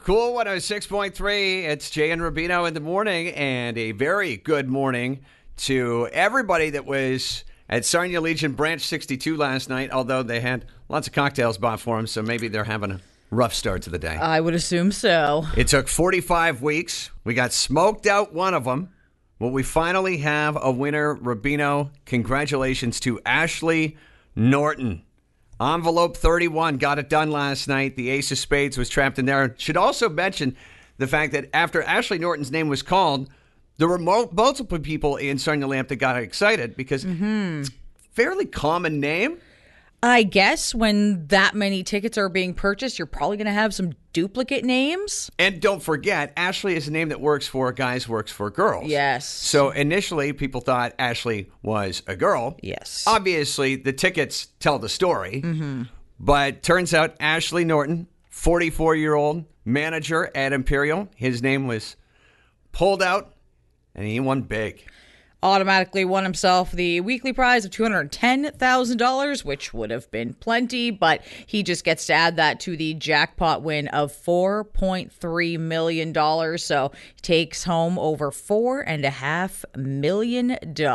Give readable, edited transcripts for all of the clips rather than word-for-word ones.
Cool 106.3. It's Jay and Rubino in the morning, and a very good morning to everybody that was at Sarnia Legion Branch 62 last night, although they had lots of cocktails bought for them, so maybe they're having a rough start to the day. I would assume so. It took 45 weeks. We got smoked out one of them. Well, we finally have a winner, Rubino. Congratulations to Ashley Norton. Envelope 31 got it done last night. The ace of spades was trapped in there. Should also mention the fact that after Ashley Norton's name was called, there were multiple people in Sarnia Lamp that got excited because it's a fairly common name. I guess when that many tickets are being purchased, you're probably going to have some duplicate names. And don't forget, Ashley is a name that works for guys, works for girls. Yes. So initially, people thought Ashley was a girl. Yes. Obviously, the tickets tell the story. But turns out Ashley Norton, 44-year-old manager at Imperial, his name was pulled out, and he won big. Automatically won himself the weekly prize of $210,000, which would have been plenty, but he just gets to add that to the jackpot win of $4.3 million. So he takes home over $4.5 million.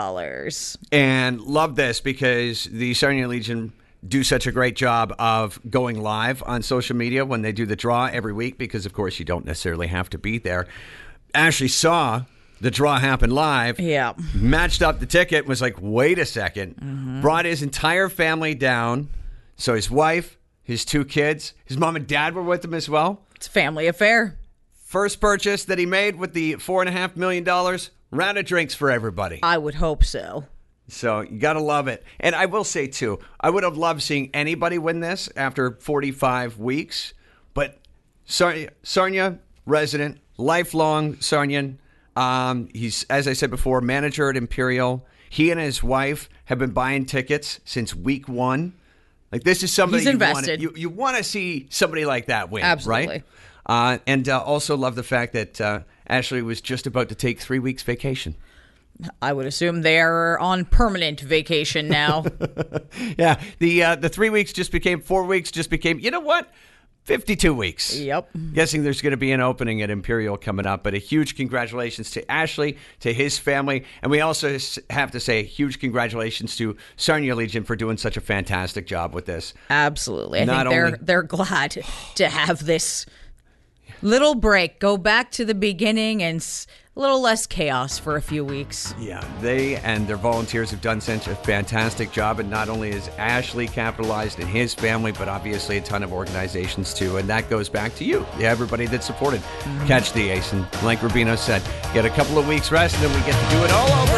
And love this because the Sarnia Legion do such a great job of going live on social media when they do the draw every week because, of course, you don't necessarily have to be there. Ashley saw the draw happened live. Yeah. Matched up the ticket, was like, wait a second. Brought his entire family down. So his wife, his two kids, his mom and dad were with him as well. It's a family affair. First purchase that he made with the $4.5 million, round of drinks for everybody. I would hope so. So you got to love it. And I will say, too, I would have loved seeing anybody win this after 45 weeks. But Sarnia resident, lifelong Sarnian. He's, as I said before, manager at Imperial. He and his wife have been buying tickets since week one. Like, this is somebody He's invested. you want to see somebody like that win, Absolutely. right? And also love the fact that Ashley was just about to take 3 weeks vacation. I would assume they're on permanent vacation now. Yeah, the 3 weeks just became 4 weeks, just became, you know what? 52 weeks. Yep. Guessing there's going to be an opening at Imperial coming up, but a huge congratulations to Ashley, to his family, and we also have to say huge congratulations to Sarnia Legion for doing such a fantastic job with this. Absolutely. I think they're glad to have this little break, go back to the beginning and a little less chaos for a few weeks. Yeah, they and their volunteers have done such a fantastic job, and not only is Ashley capitalized in his family, but obviously a ton of organizations too, and that goes back to you, everybody that supported Catch the Ace. And like Rubino said, get a couple of weeks rest, and then we get to do it all over.